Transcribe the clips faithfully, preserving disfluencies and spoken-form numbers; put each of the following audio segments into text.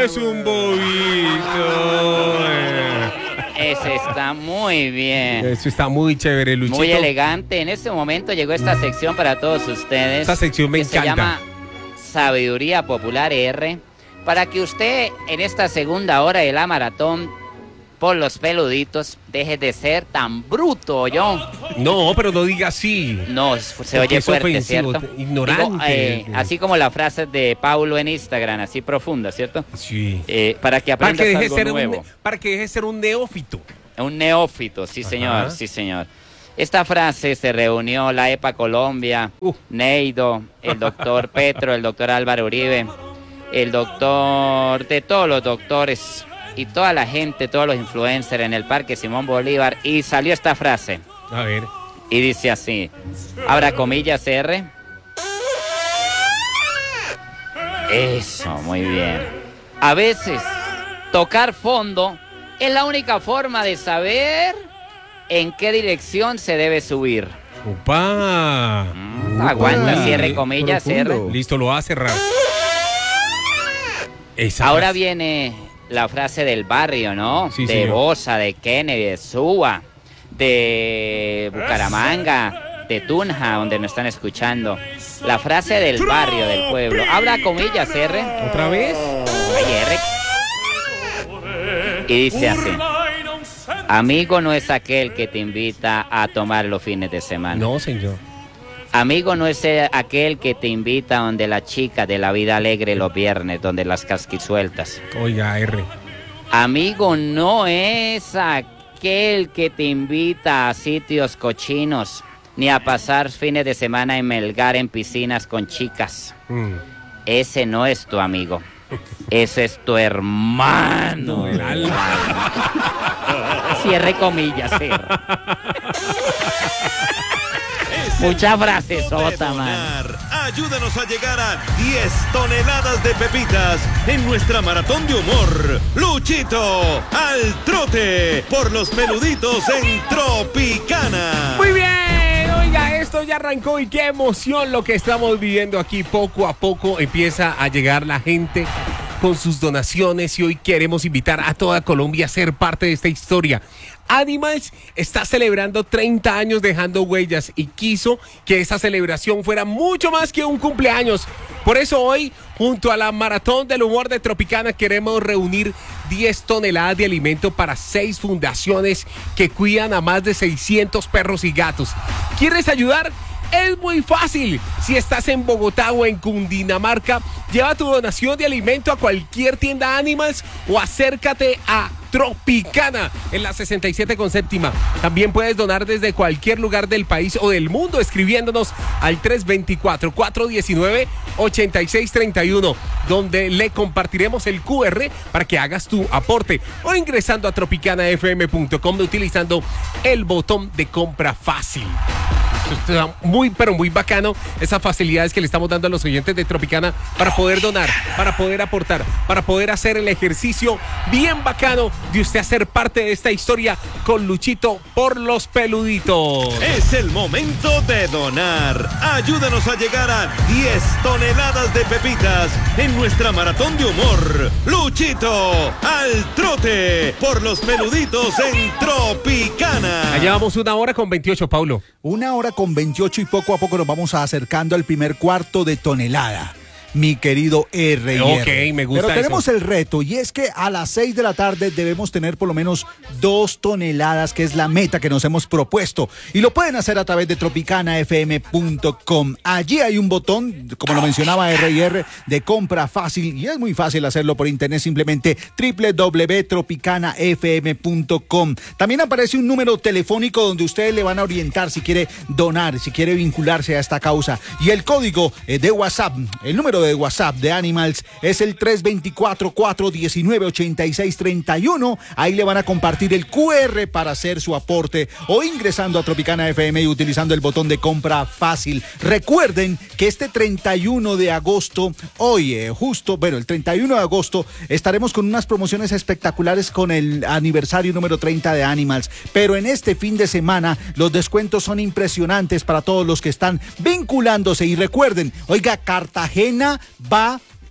es un bobito. Ese está muy bien. Eso está muy chévere, Luchito. Muy elegante. En este momento llegó esta sección para todos ustedes. Esta sección me que encanta. Se llama Sabiduría Popular R. Para que usted en esta segunda hora de la maratón por los peluditos deje de ser tan bruto, yo. No, pero no diga así. No, se Porque oye es fuerte, ofensivo, ¿cierto? ignorante. Digo, eh, así como la frase de Paulo en Instagram, así profunda, ¿cierto? Sí. Eh, para que Para aprendas que deje algo ser nuevo. un, para que deje de ser un neófito. Un neófito, sí señor, Ajá. sí señor. Esta frase se reunió la EPA Colombia, Uh. Neido, el doctor Petro, el doctor Álvaro Uribe, el doctor, de todos los doctores y toda la gente, todos los influencers en el Parque Simón Bolívar, y salió esta frase, A ver. y dice así, abra comillas R. Eso, muy bien. A veces, tocar fondo es la única forma de saber en qué dirección se debe subir. Opa. Mm, aguanta, cierre comillas, cierre. Listo, lo va a cerrar. Esa Ahora frase. viene la frase del barrio, ¿no? Sí, de señor. Bosa, de Kennedy, de Suba, de Bucaramanga, de Tunja, donde nos están escuchando. La frase del barrio, del pueblo. Abra comillas, cierre. ¿Otra vez? Ay, R. Y dice así. Amigo no es aquel que te invita a tomar los fines de semana. No, señor. Amigo no es el- aquel que te invita donde la chica de la vida alegre los viernes, donde las casquisueltas. Oiga, R. Amigo no es aquel que te invita a sitios cochinos, ni a pasar fines de semana en Melgar en piscinas con chicas. Mm. Ese no es tu amigo. Ese es tu hermano. El alma. Cierre comillas, cierre. Muchas frases, sota, man. Ayúdanos a llegar a diez toneladas de pepitas en nuestra maratón de humor. Luchito al trote por los peluditos en Tropicana. Muy bien, oiga, esto ya arrancó y qué emoción lo que estamos viviendo aquí. Poco a poco empieza a llegar la gente con sus donaciones y hoy queremos invitar a toda Colombia a ser parte de esta historia. Animals está celebrando treinta años dejando huellas y quiso que esa celebración fuera mucho más que un cumpleaños. Por eso hoy, junto a la Maratón del Humor de Tropicana, queremos reunir diez toneladas de alimento para seis fundaciones que cuidan a más de seiscientos perros y gatos. ¿Quieres ayudar? Es muy fácil. Si estás en Bogotá o en Cundinamarca, lleva tu donación de alimento a cualquier tienda Animals o acércate a Tropicana en la sesenta y siete con séptima. También puedes donar desde cualquier lugar del país o del mundo escribiéndonos al tres dos cuatro, cuatro uno nueve, ocho seis tres uno, donde le compartiremos el cu erre para que hagas tu aporte o ingresando a tropicana f m punto com utilizando el botón de compra fácil. Esto está muy, pero muy bacano, esas facilidades que le estamos dando a los oyentes de Tropicana para poder donar, para poder aportar, para poder hacer el ejercicio bien bacano de usted hacer parte de esta historia con Luchito por los peluditos. Es el momento de donar. Ayúdanos a llegar a diez toneladas de pepitas en nuestra maratón de humor. Luchito al trote por los peluditos en Tropicana. Allá vamos una hora con veintiocho, Paulo. Una hora con veintiocho y poco a poco nos vamos acercando al primer cuarto de tonelada. Mi querido R. Ok, me gusta Pero tenemos eso. el reto y es que a las seis de la tarde debemos tener por lo menos dos toneladas, que es la meta que nos hemos propuesto. Y lo pueden hacer a través de tropicana f m punto com. Allí hay un botón, como lo mencionaba R y R, de compra fácil y es muy fácil hacerlo por internet, simplemente doble u doble u doble u punto tropicana f m punto com. También aparece un número telefónico donde ustedes le van a orientar si quiere donar, si quiere vincularse a esta causa. Y el código eh, de WhatsApp, el número de de WhatsApp de Animals es el tres dos cuatro, cuatro uno nueve, ocho seis tres uno. Ahí le van a compartir el cu erre para hacer su aporte o ingresando a Tropicana F M y utilizando el botón de compra fácil. Recuerden que este treinta y uno de agosto, hoy eh, justo, bueno, el treinta y uno de agosto estaremos con unas promociones espectaculares con el aniversario número treinta de Animals, pero en este fin de semana los descuentos son impresionantes para todos los que están vinculándose y recuerden, oiga, Cartagena va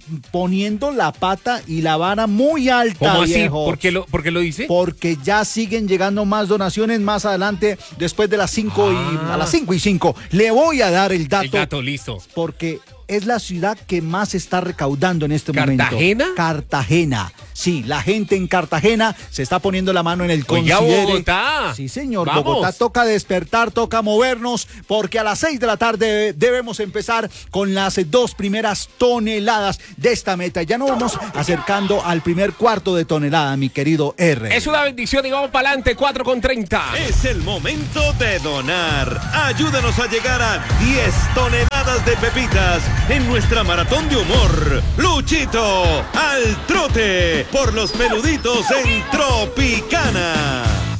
poniendo la pata y la vara muy alta. ¿Cómo así? Viejo. ¿Por qué lo, por qué lo dice? Porque ya siguen llegando más donaciones más adelante, después de las cinco Ah. y a las cinco y cinco. Le voy a dar el dato. El dato, listo. Porque es la ciudad que más está recaudando en este momento. ¿Cartagena? Cartagena. Sí, la gente en Cartagena se está poniendo la mano en el Oiga, considere. Bogotá. Sí, señor. Vamos. Bogotá toca despertar, toca movernos, porque a las seis de la tarde debemos empezar con las dos primeras toneladas de esta meta. Ya nos vamos acercando al primer cuarto de tonelada, mi querido R. Es una bendición y vamos para adelante, cuatro con treinta. Es el momento de donar. Ayúdanos a llegar a diez toneladas de pepitas en nuestra maratón de humor. Luchito al trote por los peluditos en Tropicana.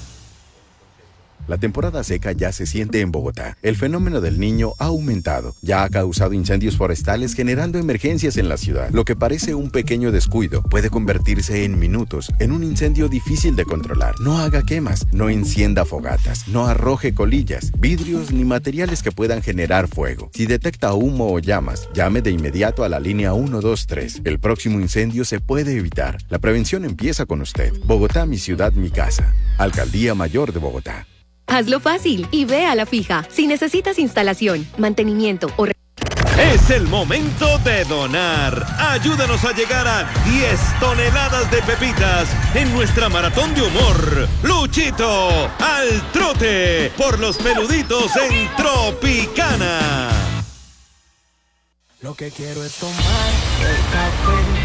La temporada seca ya se siente en Bogotá. El fenómeno del Niño ha aumentado. Ya ha causado incendios forestales generando emergencias en la ciudad. Lo que parece un pequeño descuido puede convertirse en minutos en un incendio difícil de controlar. No haga quemas, no encienda fogatas, no arroje colillas, vidrios ni materiales que puedan generar fuego. Si detecta humo o llamas, llame de inmediato a la línea uno dos tres. El próximo incendio se puede evitar. La prevención empieza con usted. Bogotá, mi ciudad, mi casa. Alcaldía Mayor de Bogotá. Hazlo fácil y ve a la fija. Si necesitas instalación, mantenimiento o... Es el momento de donar. Ayúdanos a llegar a diez toneladas de pepitas en nuestra maratón de humor. Luchito al trote por los peluditos en Tropicana. Lo que quiero es tomar el café.